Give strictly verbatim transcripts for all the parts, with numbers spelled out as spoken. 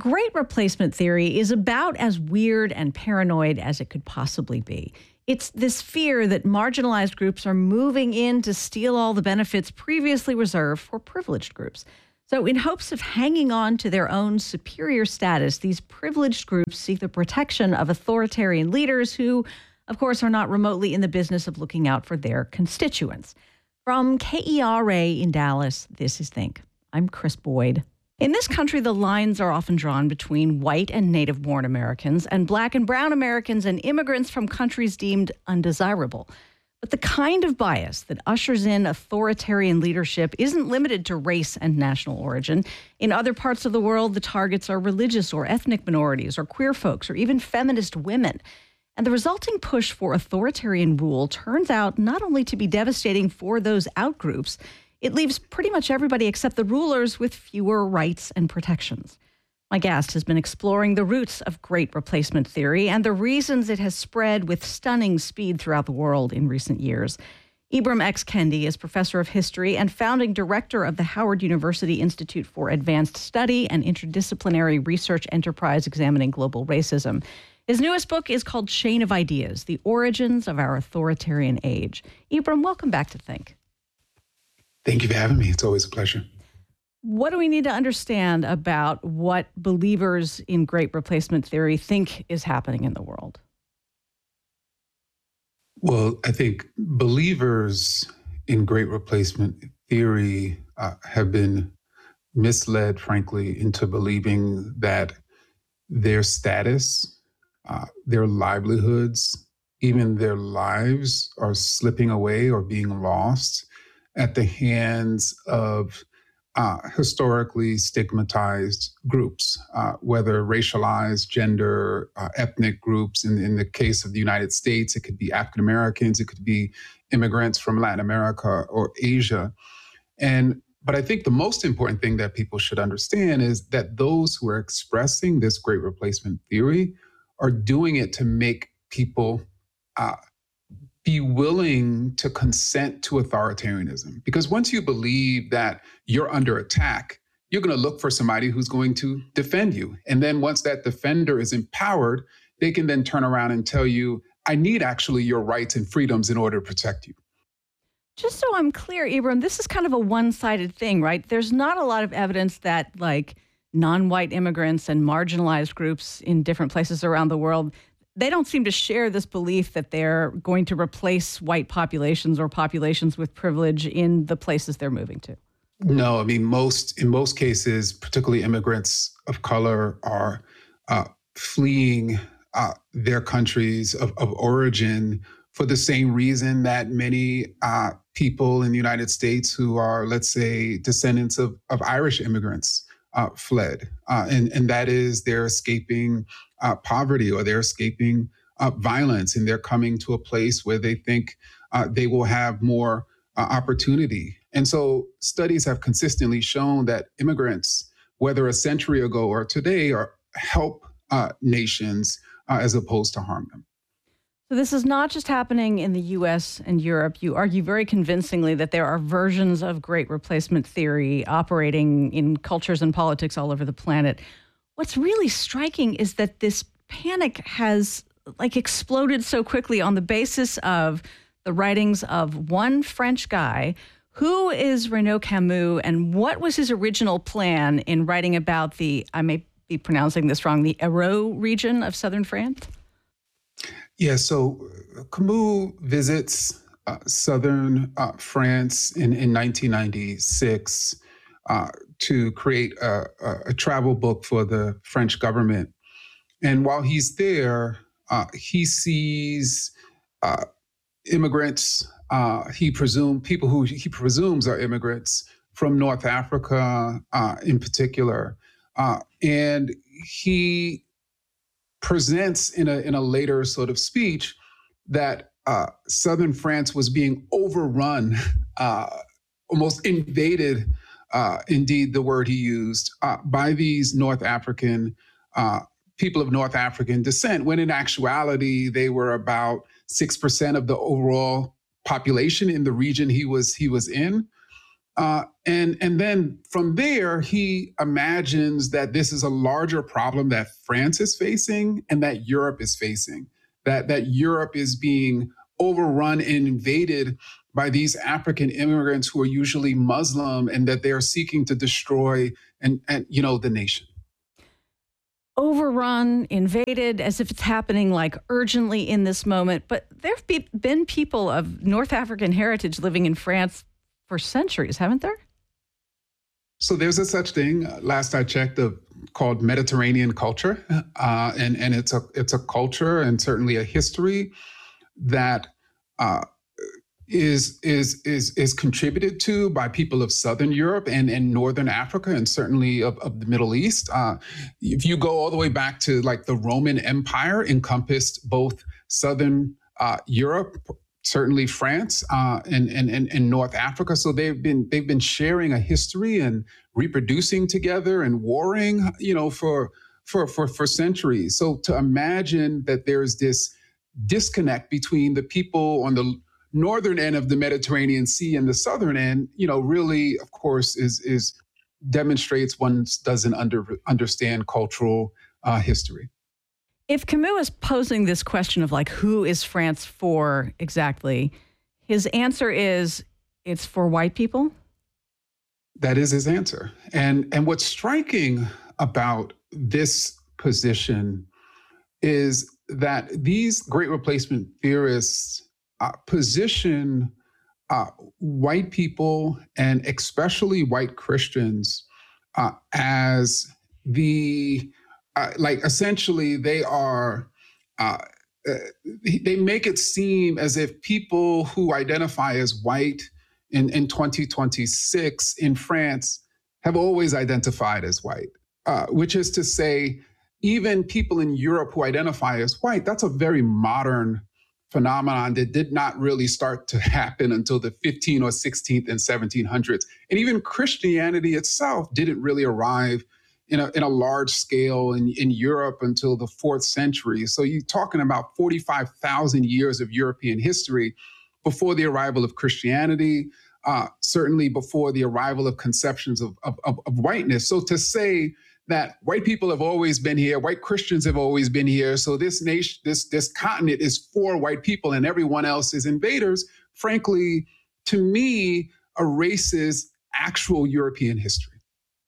great replacement theory is about as weird and paranoid as it could possibly be. It's this fear that marginalized groups are moving in to steal all the benefits previously reserved for privileged groups. So in hopes of hanging on to their own superior status, these privileged groups seek the protection of authoritarian leaders who, of course, are not remotely in the business of looking out for their constituents. From K E R A in Dallas, this is Think. I'm Chris Boyd. In this country, the lines are often drawn between white and native-born Americans and black and brown Americans and immigrants from countries deemed undesirable. But the kind of bias that ushers in authoritarian leadership isn't limited to race and national origin. In other parts of the world, the targets are religious or ethnic minorities or queer folks or even feminist women. And the resulting push for authoritarian rule turns out not only to be devastating for those outgroups, it leaves pretty much everybody except the rulers with fewer rights and protections. My guest has been exploring the roots of great replacement theory and the reasons it has spread with stunning speed throughout the world in recent years. Ibram X. Kendi is professor of history and founding director of the Howard University Institute for Advanced Study and Interdisciplinary Research Enterprise examining global racism. His newest book is called Chain of Ideas, The Origins of Our Authoritarian Age. Ibram, welcome back to Think. Thank you for having me. It's always a pleasure. What do we need to understand about what believers in great replacement theory think is happening in the world? Well, I think believers in great replacement theory uh, have been misled, frankly, into believing that their status, uh, their livelihoods, even their lives are slipping away or being lost at the hands of uh, historically stigmatized groups, uh, whether racialized, gender, uh, ethnic groups. In, in the case of the United States, it could be African Americans, it could be immigrants from Latin America or Asia. And but I think the most important thing that people should understand is that those who are expressing this great replacement theory are doing it to make people uh, be willing to consent to authoritarianism. Because once you believe that you're under attack, you're going to look for somebody who's going to defend you. And then once that defender is empowered, they can then turn around and tell you, I need actually your rights and freedoms in order to protect you. Just so I'm clear, Ibram, this is kind of a one-sided thing, right? There's not a lot of evidence that like non-white immigrants and marginalized groups in different places around the world, they don't seem to share this belief that they're going to replace white populations or populations with privilege in the places they're moving to. No, I mean, most in most cases, particularly immigrants of color are uh, fleeing uh, their countries of, of origin for the same reason that many uh, people in the United States who are, let's say, descendants of, of Irish immigrants uh, fled. Uh, and, and that is they're escaping uh, poverty or they're escaping uh, violence, and they're coming to a place where they think uh, they will have more uh, opportunity. And so studies have consistently shown that immigrants, whether a century ago or today, are help uh, nations uh, as opposed to harm them. So this is not just happening in the U S and Europe. You argue very convincingly that there are versions of great replacement theory operating in cultures and politics all over the planet. What's really striking is that this panic has like exploded so quickly on the basis of the writings of one French guy. Who is Renaud Camus, and what was his original plan in writing about the, I may be pronouncing this wrong, the Hérault region of southern France? Yeah, so Camus visits uh, southern uh, France in, in nineteen ninety-six uh, to create a, a, a travel book for the French government. And while he's there, uh, he sees uh, immigrants, uh, he presumes, people who he presumes are immigrants from North Africa uh, in particular. Uh, and he presents in a in a later sort of speech that uh, southern France was being overrun, uh, almost invaded, uh, indeed the word he used, uh, by these North African uh, people of North African descent, when in actuality they were about six percent of the overall population in the region he was he was in. Uh, and and then from there, he imagines that this is a larger problem that France is facing and that Europe is facing. That that Europe is being overrun and invaded by these African immigrants who are usually Muslim, and that they are seeking to destroy and and you know the nation. Overrun, invaded, as if it's happening like urgently in this moment. But there have be- been people of North African heritage living in France for centuries, haven't there? So there's a such thing. uh, Last I checked, of called Mediterranean culture, uh, and and it's a it's a culture and certainly a history that uh, is is is is contributed to by people of Southern Europe and, and Northern Africa, and certainly of, of the Middle East. Uh, if you go all the way back to like the Roman Empire, encompassed both Southern uh, Europe, certainly France, uh, and, and and and North Africa. So they've been they've been sharing a history and reproducing together and warring, you know, for for for for centuries. So to imagine that there's this disconnect between the people on the northern end of the Mediterranean Sea and the southern end, you know, really, of course, is is demonstrates one doesn't under, understand cultural uh, history. If Camus is posing this question of like, who is France for exactly, his answer is it's for white people? That is his answer. And and what's striking about this position is that these great replacement theorists uh, position uh, white people, and especially white Christians, uh, as the uh, like essentially they are uh, uh, they make it seem as if people who identify as white in, in twenty twenty-six in France have always identified as white, uh, which is to say, even people in Europe who identify as white, that's a very modern phenomenon that did not really start to happen until the fifteenth or sixteenth and seventeen hundreds. And even Christianity itself didn't really arrive in a, in a large scale in, in Europe until the fourth century. So you're talking about forty-five thousand years of European history before the arrival of Christianity, uh, certainly before the arrival of conceptions of, of, of, of whiteness. So to say that white people have always been here, white Christians have always been here, so this nation, this this continent is for white people and everyone else is invaders, frankly, to me, erases actual European history.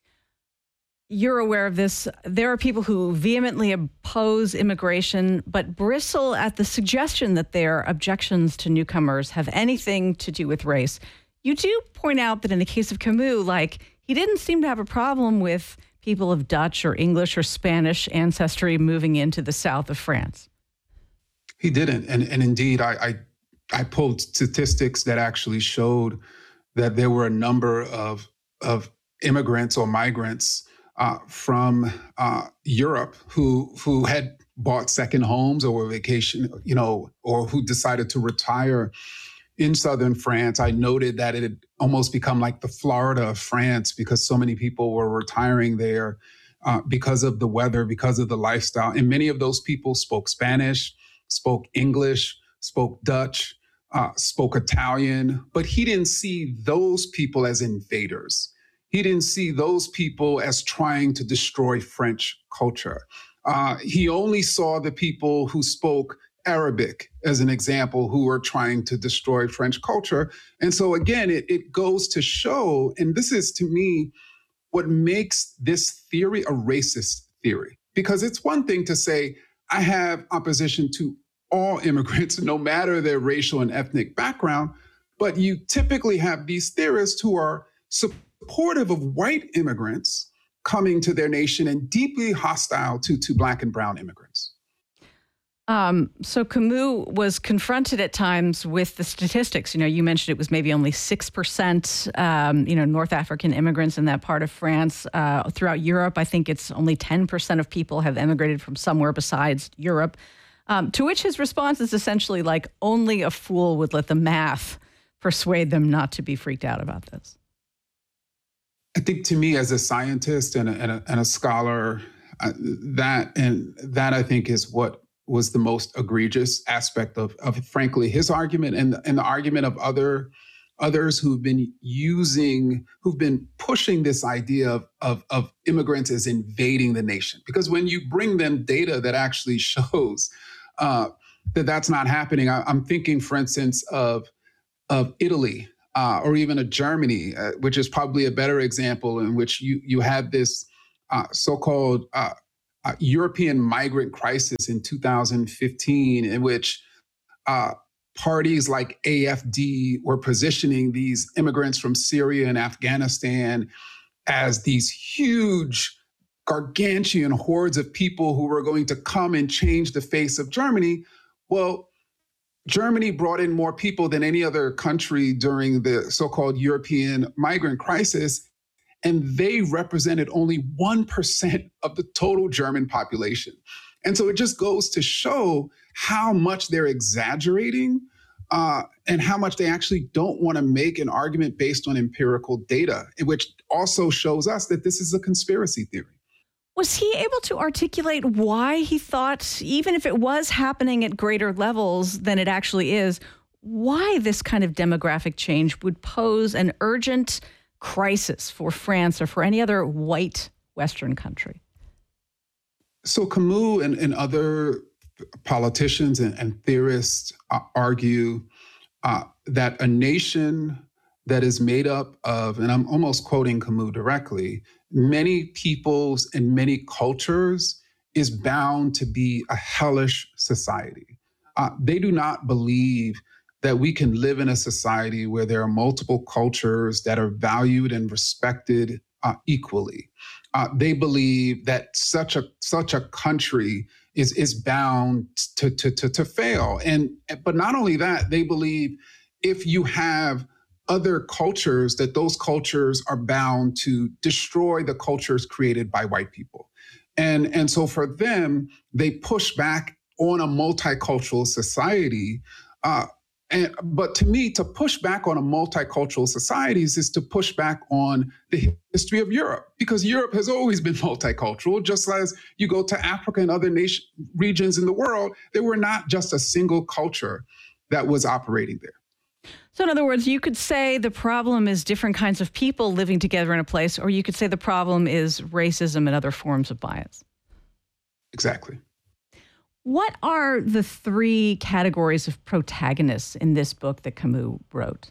You're aware of this. There are people who vehemently oppose immigration, but bristle at the suggestion that their objections to newcomers have anything to do with race. You do point out that in the case of Camus, like, he didn't seem to have a problem with people of Dutch or English or Spanish ancestry moving into the south of France. He didn't. And, and indeed, I, I, I pulled statistics that actually showed that there were a number of, of immigrants or migrants uh, from uh, Europe who, who had bought second homes or were vacation, you know, or who decided to retire in southern France. I noted that it had almost become like the Florida of France because so many people were retiring there uh, because of the weather, because of the lifestyle. And many of those people spoke Spanish, spoke English, spoke Dutch, uh, spoke Italian, but he didn't see those people as invaders. He didn't see those people as trying to destroy French culture. Uh, he only saw the people who spoke Arabic, as an example, who are trying to destroy French culture. And so again, it, it goes to show, and this is to me what makes this theory a racist theory. Because it's one thing to say, I have opposition to all immigrants, no matter their racial and ethnic background, but you typically have these theorists who are supportive of white immigrants coming to their nation and deeply hostile to, to Black and brown immigrants. Um, so Camus was confronted at times with the statistics. You know, you mentioned it was maybe only six percent, um, you know, North African immigrants in that part of France. Uh, throughout Europe, I think it's only ten percent of people have emigrated from somewhere besides Europe. Um, to which his response is essentially like, only a fool would let the math persuade them not to be freaked out about this. I think to me, as a scientist and a, and a, and a scholar, uh, that and that I think is what was the most egregious aspect of, of frankly, his argument and, and the argument of other others who've been using, who've been pushing this idea of, of, of immigrants as invading the nation. Because when you bring them data that actually shows uh, that that's not happening, I, I'm thinking, for instance, of, of Italy uh, or even of Germany, uh, which is probably a better example, in which you, you had this uh, so-called uh, uh, European migrant crisis in two thousand fifteen, in which uh, parties like A F D were positioning these immigrants from Syria and Afghanistan as these huge, gargantuan hordes of people who were going to come and change the face of Germany. Well, Germany brought in more people than any other country during the so-called European migrant crisis, and they represented only one percent of the total German population. And so it just goes to show how much they're exaggerating uh, and how much they actually don't want to make an argument based on empirical data, which also shows us that this is a conspiracy theory. Was he able to articulate why he thought, even if it was happening at greater levels than it actually is, why this kind of demographic change would pose an urgent crisis for France or for any other white Western country? So Camus and, and other politicians and, and theorists uh, argue uh, that a nation that is made up of, and I'm almost quoting Camus directly, many peoples and many cultures is bound to be a hellish society. Uh, they do not believe that we can live in a society where there are multiple cultures that are valued and respected uh, equally. Uh, they believe that such a such a country is is bound to, to to to fail. And but not only that, they believe if you have other cultures, that those cultures are bound to destroy the cultures created by white people. And and so for them, they push back on a multicultural society. Uh, And, but to me, to push back on a multicultural societies is to push back on the history of Europe, because Europe has always been multicultural. Just as you go to Africa and other nation regions in the world, there were not just a single culture that was operating there. So in other words, you could say the problem is different kinds of people living together in a place, or you could say the problem is racism and other forms of bias. Exactly. What are the three categories of protagonists in this book that Camus wrote?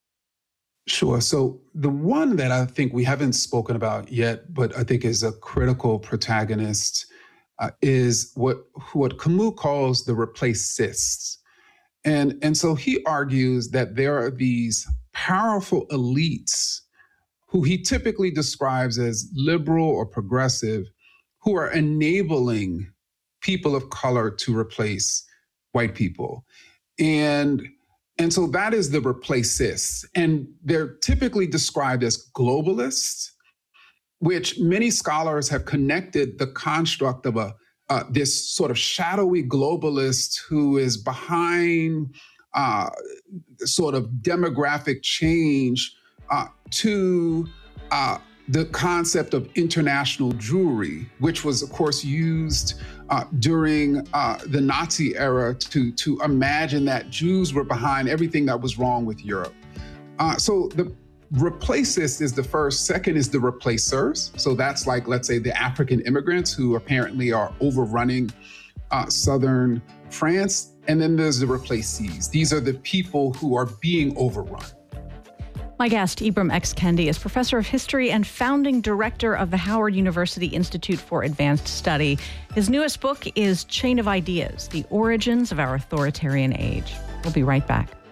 Sure. So the one that I think we haven't spoken about yet, but I think is a critical protagonist, uh, is what what Camus calls the replacists. And, and so he argues that there are these powerful elites who he typically describes as liberal or progressive, who are enabling people of color to replace white people. And, and so that is the replacists. And they're typically described as globalists, which many scholars have connected the construct of a uh, this sort of shadowy globalist who is behind uh, sort of demographic change uh, to uh, the concept of international Jewry, which was, of course, used uh, during uh, the Nazi era to, to imagine that Jews were behind everything that was wrong with Europe. Uh, so the replacist is the first. Second is the replacers. So that's like, let's say, the African immigrants who apparently are overrunning uh, southern France. And then there's the replacees. These are the people who are being overrun. My guest, Ibram X. Kendi, is professor of history and founding director of the Howard University Institute for Advanced Study. His newest book is Chain of Ideas: The Origins of Our Authoritarian Age. We'll be right back.